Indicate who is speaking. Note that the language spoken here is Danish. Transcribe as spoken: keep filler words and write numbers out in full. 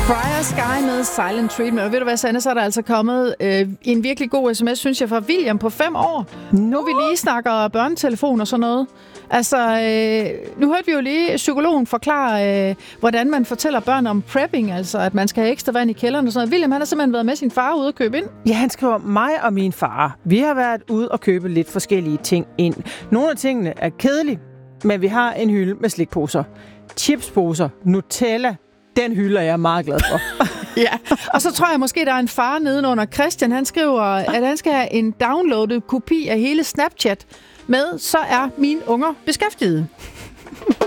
Speaker 1: Briar Sky med Silent Treatment. Og ved du hvad, Sanne, så er der altså kommet øh, en virkelig god sms, synes jeg, fra William på fem år. Nu vi lige snakker børnetelefon og sådan noget. Altså, øh, nu hørte vi jo lige psykologen forklare, øh, hvordan man fortæller børn om prepping, altså at man skal have ekstra vand i kælderen og sådan noget. William, han har simpelthen været med sin far ude og købe ind.
Speaker 2: Ja, han skriver, mig og min far, vi har været ude og købe lidt forskellige ting ind. Nogle af tingene er kedelige, men vi har en hylde med slikposer. Chipsposer, Nutella, den hylder jeg er meget glad for.
Speaker 1: Ja, og så tror jeg måske, der er en far nedenunder. Christian, han skriver, at han skal have en downloadet kopi af hele Snapchat med, så er mine unger beskæftiget.